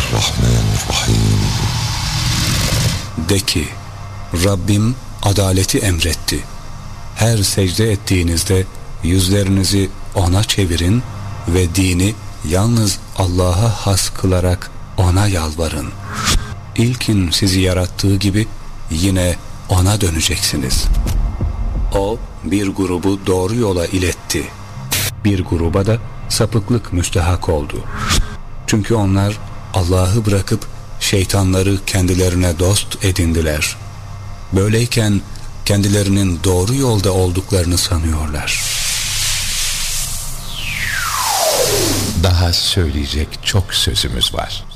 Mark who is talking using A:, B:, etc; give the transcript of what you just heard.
A: Bismillahirrahmanirrahim.
B: De ki, Rabbim adaleti emretti. Her secde ettiğinizde yüzlerinizi ona çevirin ve dini yalnız Allah'a has kılarak ona yalvarın. İlkin sizi yarattığı gibi yine ona döneceksiniz. O bir grubu doğru yola iletti. Bir gruba da sapıklık müstehak oldu. Çünkü onlar Allah'ı bırakıp şeytanları kendilerine dost edindiler. Böyleyken kendilerinin doğru yolda olduklarını sanıyorlar.
C: Daha söyleyecek çok sözümüz var.